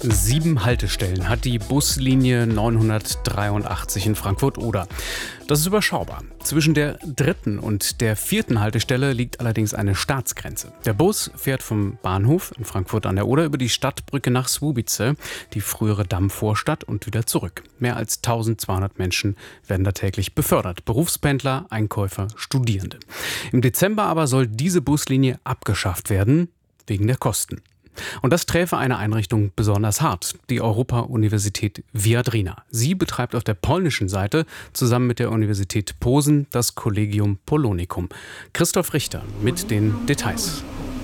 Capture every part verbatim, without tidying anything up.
Sieben Haltestellen hat die Buslinie neunhundertdreiundachtzig in Frankfurt-Oder. Das ist überschaubar. Zwischen der dritten und der vierten Haltestelle liegt allerdings eine Staatsgrenze. Der Bus fährt vom Bahnhof in Frankfurt an der Oder über die Stadtbrücke nach Słubice, die frühere Dammvorstadt, und wieder zurück. Mehr als eintausendzweihundert Menschen werden da täglich befördert. Berufspendler, Einkäufer, Studierende. Im Dezember aber soll diese Buslinie abgeschafft werden, wegen der Kosten. Und das träfe eine Einrichtung besonders hart, die Europa-Universität Viadrina. Sie betreibt auf der polnischen Seite zusammen mit der Universität Posen das Collegium Polonicum. Christoph Richter mit den Details.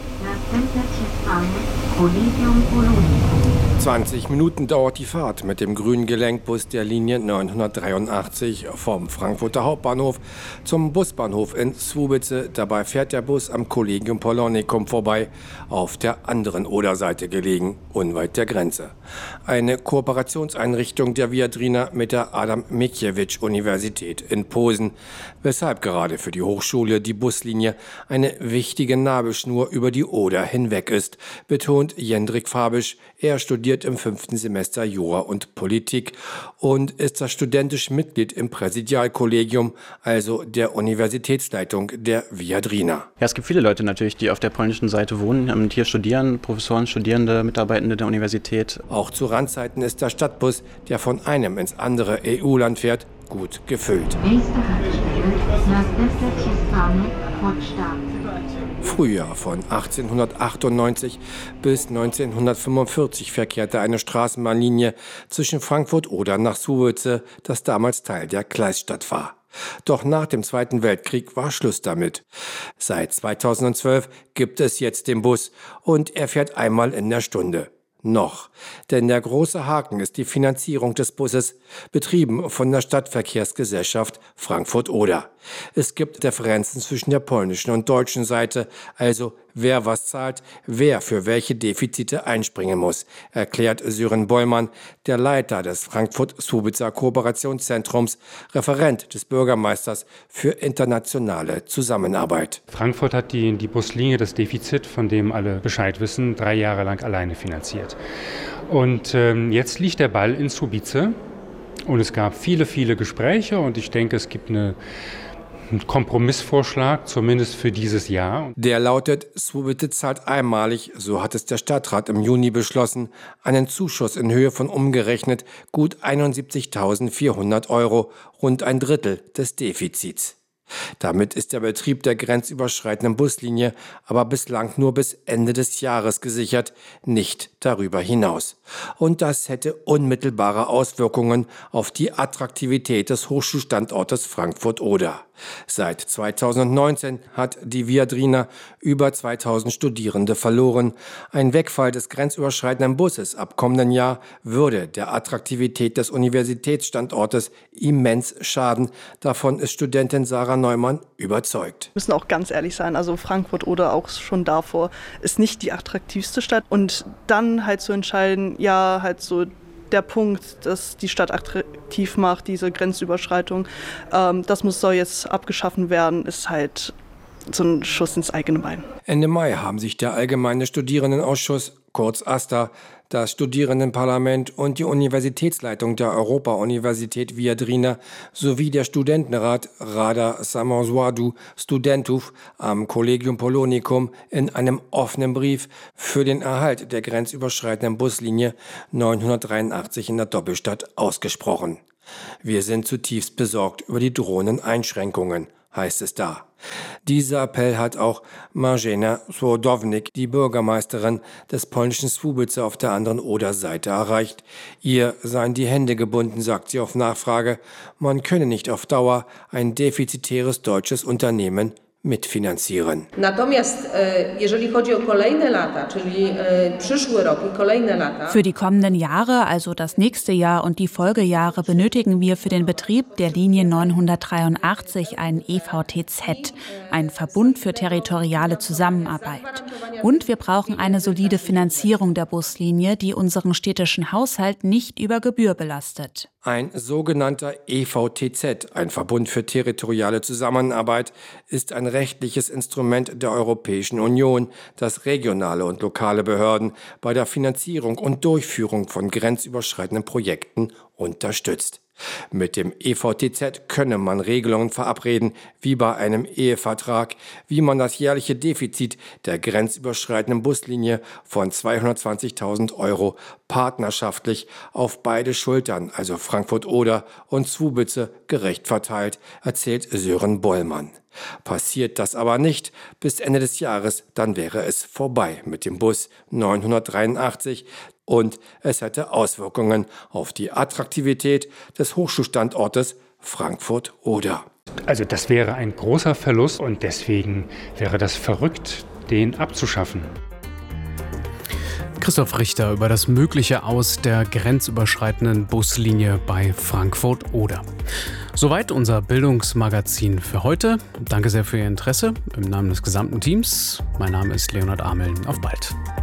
zwanzig Minuten dauert die Fahrt mit dem grünen Gelenkbus der Linie neunhundertdreiundachtzig vom Frankfurter Hauptbahnhof zum Busbahnhof in Słubice. Dabei fährt der Bus am Collegium Polonicum vorbei, auf der anderen Oderseite gelegen, unweit der Grenze. Eine Kooperationseinrichtung der Viadrina mit der Adam Mickiewicz-Universität in Posen, weshalb gerade für die Hochschule die Buslinie eine wichtige Nabelschnur über die Oder hinweg ist, betont Jendrik Fabisch. Er studiert im fünften Semester Jura und Politik und ist das studentische Mitglied im Präsidialkollegium, also der Universitätsleitung der Viadrina. Ja, es gibt viele Leute natürlich, die auf der polnischen Seite wohnen und hier studieren, Professoren, Studierende, Mitarbeitende der Universität. Auch zu Randzeiten ist der Stadtbus, der von einem ins andere E U-Land fährt, gut gefüllt. Frühjahr von achtzehnhundertachtundneunzig bis neunzehnhundertfünfundvierzig verkehrte eine Straßenbahnlinie zwischen Frankfurt-Oder nach Słubice, das damals Teil der Kreisstadt war. Doch nach dem Zweiten Weltkrieg war Schluss damit. Seit zweitausendzwölf gibt es jetzt den Bus und er fährt einmal in der Stunde. Noch. Denn der große Haken ist die Finanzierung des Busses, betrieben von der Stadtverkehrsgesellschaft Frankfurt-Oder. Es gibt Differenzen zwischen der polnischen und deutschen Seite, also wer was zahlt, wer für welche Defizite einspringen muss, erklärt Sören Bollmann, der Leiter des Frankfurt-Słubicer Kooperationszentrums, Referent des Bürgermeisters für internationale Zusammenarbeit. Frankfurt hat die, die Buslinie, das Defizit, von dem alle Bescheid wissen, drei Jahre lang alleine finanziert. Und ähm, jetzt liegt der Ball in Słubice und es gab viele, viele Gespräche und ich denke, es gibt eine Ein Kompromissvorschlag, zumindest für dieses Jahr. Der lautet, Słubice zahlt einmalig, so hat es der Stadtrat im Juni beschlossen, einen Zuschuss in Höhe von umgerechnet gut einundsiebzigtausendvierhundert Euro, rund ein Drittel des Defizits. Damit ist der Betrieb der grenzüberschreitenden Buslinie aber bislang nur bis Ende des Jahres gesichert, nicht darüber hinaus. Und das hätte unmittelbare Auswirkungen auf die Attraktivität des Hochschulstandortes Frankfurt-Oder. Seit zweitausendneunzehn hat die Viadrina über zweitausend Studierende verloren. Ein Wegfall des grenzüberschreitenden Busses ab kommenden Jahr würde der Attraktivität des Universitätsstandortes immens schaden. Davon ist Studentin Sarah Neumann überzeugt. Wir müssen auch ganz ehrlich sein, also Frankfurt oder auch schon davor ist nicht die attraktivste Stadt. Und dann halt zu entscheiden, ja, halt so der Punkt, dass die Stadt attraktiv macht, diese Grenzüberschreitung, ähm, das muss soll jetzt abgeschaffen werden, ist halt so ein Schuss ins eigene Bein. Ende Mai haben sich der Allgemeine Studierendenausschuss, kurz AStA, das Studierendenparlament und die Universitätsleitung der Europa-Universität Viadrina sowie der Studentenrat Rada Samozwadu Studentów am Collegium Polonicum in einem offenen Brief für den Erhalt der grenzüberschreitenden Buslinie neunhundertdreiundachtzig in der Doppelstadt ausgesprochen. Wir sind zutiefst besorgt über die drohenden Einschränkungen, heißt es da. Dieser Appell hat auch Marzena Słodownik, die Bürgermeisterin des polnischen Słubice auf der anderen Oderseite, erreicht. Ihr seien die Hände gebunden, sagt sie auf Nachfrage. Man könne nicht auf Dauer ein defizitäres deutsches Unternehmen mitfinanzieren. Natomiast jeżeli chodzi o kolejne lata, czyli przyszły rok i kolejne lata. Für die kommenden Jahre, also das nächste Jahr und die Folgejahre, benötigen wir für den Betrieb der Linie neunhundertdreiundachtzig ein E V T Z, ein Verbund für territoriale Zusammenarbeit. Und wir brauchen eine solide Finanzierung der Buslinie, die unseren städtischen Haushalt nicht über Gebühr belastet. Ein sogenannter E V T Z, ein Verbund für territoriale Zusammenarbeit, ist ein rechtliches Instrument der Europäischen Union, das regionale und lokale Behörden bei der Finanzierung und Durchführung von grenzüberschreitenden Projekten unterstützt. Mit dem E V T Z könne man Regelungen verabreden, wie bei einem Ehevertrag, wie man das jährliche Defizit der grenzüberschreitenden Buslinie von zweihundertzwanzigtausend Euro partnerschaftlich auf beide Schultern, also Frankfurt-Oder und Zwobice, gerecht verteilt, erzählt Sören Bollmann. Passiert das aber nicht bis Ende des Jahres, dann wäre es vorbei mit dem Bus neunhundertdreiundachtzig und es hätte Auswirkungen auf die Attraktivität des Hochschulstandortes Frankfurt-Oder. Also das wäre ein großer Verlust und deswegen wäre das verrückt, den abzuschaffen. Christoph Richter über das mögliche Aus der grenzüberschreitenden Buslinie bei Frankfurt-Oder. Soweit unser Bildungsmagazin für heute. Danke sehr für Ihr Interesse im Namen des gesamten Teams. Mein Name ist Leonhard Ameln. Auf bald.